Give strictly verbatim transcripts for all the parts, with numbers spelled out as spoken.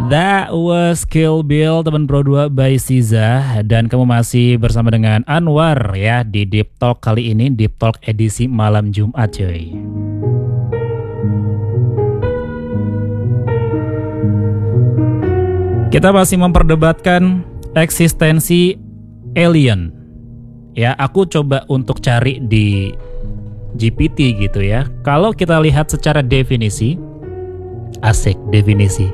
That was Kill Bill teman Pro dua by Siza. Dan kamu masih bersama dengan Anwar ya di Deep Talk kali ini, Deep Talk edisi malam Jumat cuy. Kita masih memperdebatkan eksistensi alien. Ya, aku coba untuk cari di G P T gitu ya. Kalau kita lihat secara definisi, asik definisi.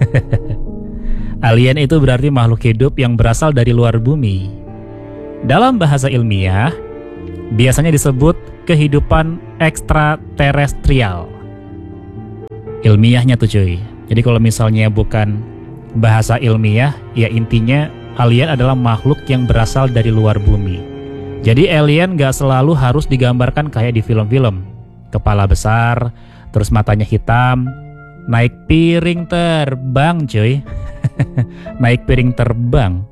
Alien itu berarti makhluk hidup yang berasal dari luar bumi. Dalam bahasa ilmiah, biasanya disebut kehidupan ekstraterestrial. Ilmiahnya tuh cuy. Jadi kalau misalnya bukan bahasa ilmiah, ya intinya alien adalah makhluk yang berasal dari luar bumi. Jadi alien gak selalu harus digambarkan kayak di film-film. Kepala besar, terus matanya hitam, naik piring terbang cuy. Naik piring terbang.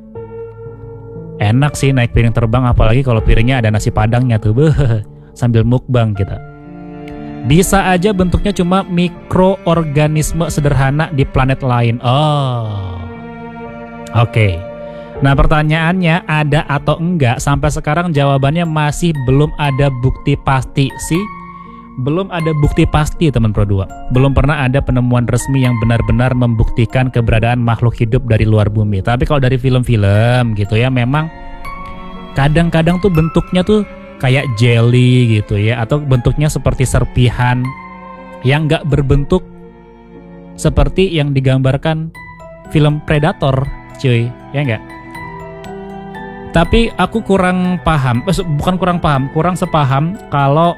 Enak sih naik piring terbang, apalagi kalau piringnya ada nasi padangnya tuh. Beuh, sambil mukbang kita. Bisa aja bentuknya cuma mikroorganisme sederhana di planet lain. Oh, oke okay. Nah pertanyaannya, ada atau enggak? Sampai sekarang jawabannya masih belum ada bukti pasti sih. Belum ada bukti pasti teman Pro dua. Belum pernah ada penemuan resmi yang benar-benar membuktikan keberadaan makhluk hidup dari luar bumi. Tapi kalau dari film-film gitu ya, memang kadang-kadang tuh bentuknya tuh kayak jelly gitu ya, atau bentuknya seperti serpihan yang gak berbentuk seperti yang digambarkan film Predator cuy, ya enggak? Tapi aku kurang paham, eh, bukan kurang paham, kurang sepaham kalau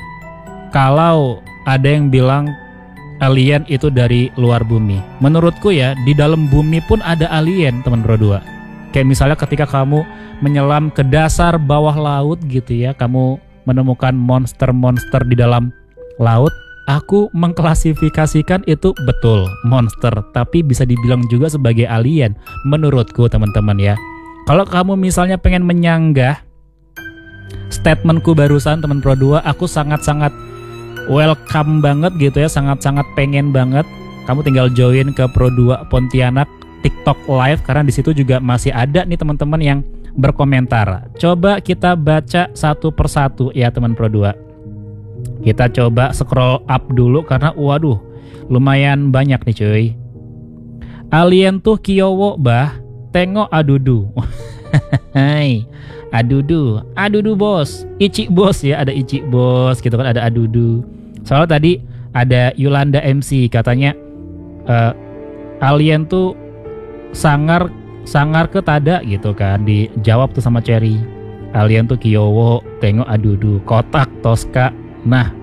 Kalau ada yang bilang alien itu dari luar bumi. Menurutku ya, di dalam bumi pun ada alien teman Pro dua. Kayak misalnya ketika kamu menyelam ke dasar bawah laut gitu ya, kamu menemukan monster-monster di dalam laut. Aku mengklasifikasikan itu betul monster, tapi bisa dibilang juga sebagai alien menurutku teman-teman ya. Kalau kamu misalnya pengen menyanggah statementku barusan teman Pro dua, aku sangat-sangat welcome banget gitu ya, sangat-sangat pengen banget kamu tinggal join ke Pro dua Pontianak TikTok Live, karena di situ juga masih ada nih teman-teman yang berkomentar. Coba kita baca satu persatu ya teman Pro dua. Kita coba scroll up dulu karena waduh lumayan banyak nih cuy. Alien tuh kiowo bah, tengok adudu. Hai. Adudu, adudu bos, Ici bos ya, ada Ici bos gitu kan, ada adudu. Soalnya tadi ada Yolanda M C katanya uh, alien tuh sangar sangar ke tada gitu kan, dijawab tuh sama Cherry. Alien tuh kiowo, tengok adudu, kotak Tosca. Nah,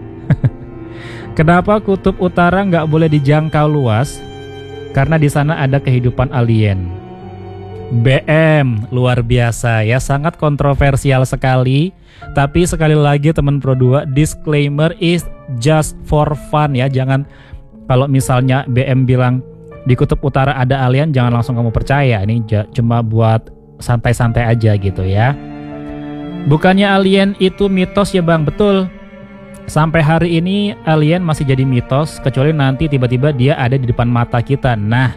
kenapa kutub utara nggak boleh dijangkau luas? Karena di sana ada kehidupan alien. B M luar biasa ya, sangat kontroversial sekali. Tapi sekali lagi teman Pro dua, disclaimer is just for fun ya. Jangan kalau misalnya B M bilang di kutub utara ada alien, jangan langsung kamu percaya. Ini cuma buat santai-santai aja gitu ya. Bukannya alien itu mitos ya bang? Betul. Sampai hari ini alien masih jadi mitos, kecuali nanti tiba-tiba dia ada di depan mata kita. Nah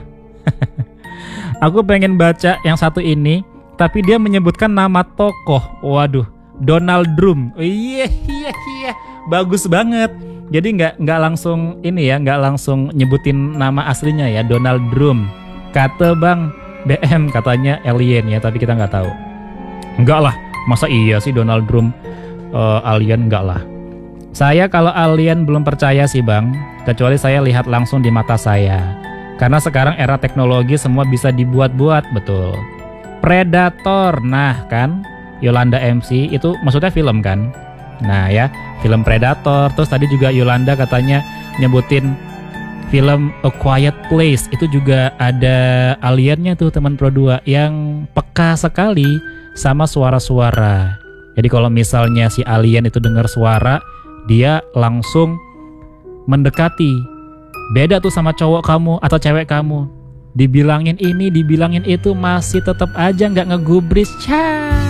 aku pengen baca yang satu ini, tapi dia menyebutkan nama tokoh. Waduh, Donald Trump. Oh, iya iya iya, bagus banget. Jadi nggak nggak langsung ini ya, nggak langsung nyebutin nama aslinya ya, Donald Trump. Kata bang B M katanya alien ya, tapi kita nggak tahu. Enggak lah, masa iya sih Donald Trump uh, alien? Enggak lah. Saya kalau alien belum percaya sih bang, kecuali saya lihat langsung di mata saya. Karena sekarang era teknologi semua bisa dibuat-buat, betul. Predator, nah kan, Yolanda M C itu maksudnya film kan? Nah ya, film Predator. Terus tadi juga Yolanda katanya nyebutin film A Quiet Place, itu juga ada aliennya tuh teman Pro dua yang peka sekali sama suara-suara. Jadi kalau misalnya si alien itu dengar suara, dia langsung mendekati. Beda tuh sama cowok kamu atau cewek kamu, dibilangin ini, dibilangin itu, masih tetap aja nggak ngegubris. Cah.